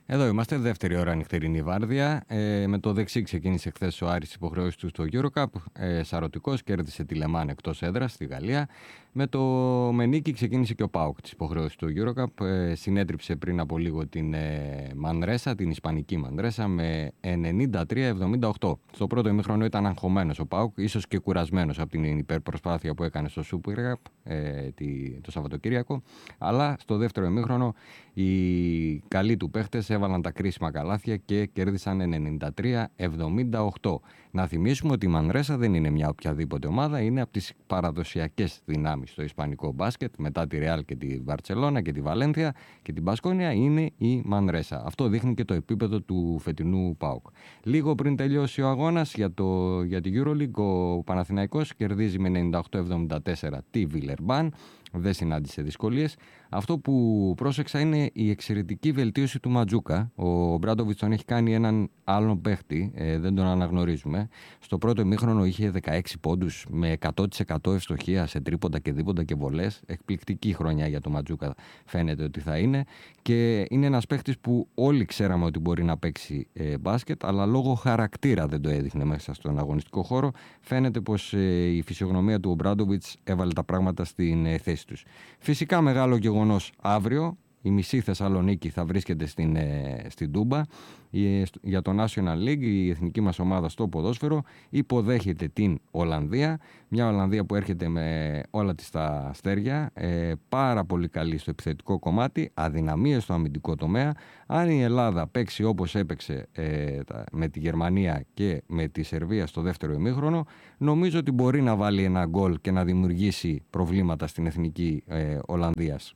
Εδώ είμαστε, δεύτερη ώρα νυχτερινή βάρδια. Με το δεξί ξεκίνησε χθες ο Άρης τις υποχρεώσεις του στο EuroCup. Σαρωτικός, κέρδισε τη Λεμάν εκτός έδρας στη Γαλλία. Με νίκη ξεκίνησε και ο ΠΑΟΚ τις υποχρεώσεις του EuroCup. Συνέτριψε πριν από λίγο την Μανρέσα, την Ισπανική Μανρέσα, με 93-78. Στο πρώτο ημίχρονο ήταν αγχωμένος ο ΠΑΟΚ, ίσως και κουρασμένος από την υπερπροσπάθεια που έκανε στο Super Cup το Σαββατοκύριακο. Αλλά στο δεύτερο ημίχρονο οι καλοί του παίχτες έβαλαν τα κρίσιμα καλάθια και κέρδισαν 93-78. Να θυμίσουμε ότι η Μανρέσα δεν είναι μια οποιαδήποτε ομάδα, είναι από τις παραδοσιακές δυνάμεις στο ισπανικό μπάσκετ. Μετά τη Ρεάλ και τη Βαρτσελώνα και τη Βαλένθια και την Μπασκόνια είναι η Μανρέσα. Αυτό δείχνει και το επίπεδο του φετινού ΠΑΟΚ. Λίγο πριν τελειώσει ο αγώνας για τη EuroLeague, ο Παναθηναϊκός κερδίζει με 98-74 τη Βιλερμπάν. Δεν συνάντησε δυσκολίες. Αυτό που πρόσεξα είναι η εξαιρετική βελτίωση του Ματζούκα. Ο Μπράντοβιτς τον έχει κάνει έναν άλλον παίχτη, δεν τον αναγνωρίζουμε. Στο πρώτο ημίχρονο είχε 16 πόντους με 100% ευστοχία σε τρίποντα και δίποντα και βολές. Εκπληκτική χρονιά για τον Ματζούκα φαίνεται ότι θα είναι. Και είναι ένας παίχτης που όλοι ξέραμε ότι μπορεί να παίξει μπάσκετ, αλλά λόγω χαρακτήρα δεν το έδειχνε μέσα στον αγωνιστικό χώρο. Φαίνεται πως η φυσιογνωμία του Μπράντοβιτς έβαλε τα πράγματα στην θέση τους. Φυσικά μεγάλο γεγονός αύριο. Η μισή Θεσσαλονίκη θα βρίσκεται στην Τούμπα για το National League. Η εθνική μας ομάδα στο ποδόσφαιρο υποδέχεται την Ολλανδία. Μια Ολλανδία που έρχεται με όλα της τα αστέρια, πάρα πολύ καλή στο επιθετικό κομμάτι, αδυναμίες στο αμυντικό τομέα. Αν η Ελλάδα παίξει όπως έπαιξε με τη Γερμανία και με τη Σερβία στο δεύτερο ημίχρονο, νομίζω ότι μπορεί να βάλει ένα γκολ και να δημιουργήσει προβλήματα στην εθνική Ολλανδίας.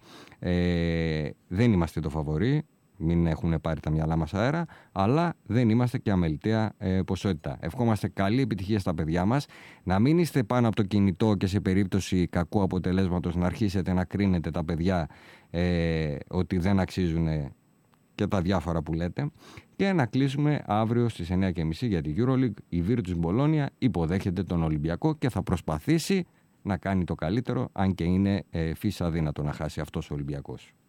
Δεν είμαστε το φαβορί, μην έχουν πάρει τα μυαλά μας αέρα, αλλά δεν είμαστε και αμεληταία ποσότητα. Ευχόμαστε καλή επιτυχία στα παιδιά μας, να μην είστε πάνω από το κινητό και σε περίπτωση κακού αποτελέσματος να αρχίσετε να κρίνετε τα παιδιά ότι δεν αξίζουν και τα διάφορα που λέτε. Και να κλείσουμε αύριο στις 9.30 για τη EuroLeague. Η Virtus Bologna υποδέχεται τον Ολυμπιακό και θα προσπαθήσει να κάνει το καλύτερο, αν και είναι φύσα αδύνατο να χάσει αυτός ο Ολυμπιακός.